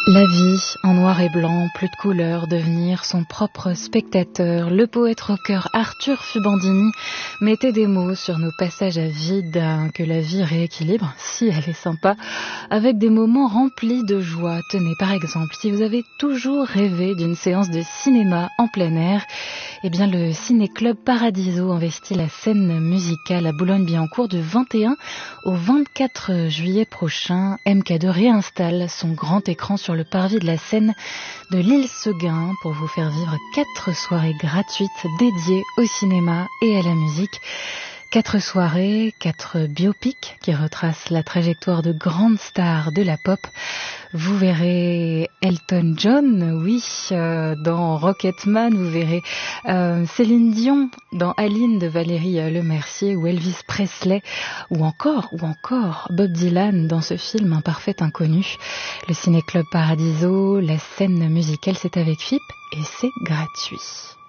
La vie, en noir et blanc, plus de couleurs, devenir son propre spectateur. Le poète rocker Arthur Fubandini mettait des mots sur nos passages à vide, que la vie rééquilibre, si elle est sympa, avec des moments remplis de joie. Tenez, par exemple, si vous avez toujours rêvé d'une séance de cinéma en plein air, eh bien le Ciné-Club Paradiso investit la scène musicale à Boulogne-Billancourt du 21 au 24 juillet prochain. MK2 réinstalle son grand écran sur le parvis de la Seine de l'île Seguin pour vous faire vivre 4 soirées gratuites dédiées au cinéma et à la musique. 4 soirées, 4 biopics qui retracent la trajectoire de grandes stars de la pop. Vous verrez Elton John, oui, dans Rocketman. Vous verrez Céline Dion dans Aline de Valérie Lemercier, ou Elvis Presley, ou encore Bob Dylan dans ce film Un parfait inconnu. Le Ciné-Club Paradiso, la scène musicale, c'est avec FIP et c'est gratuit.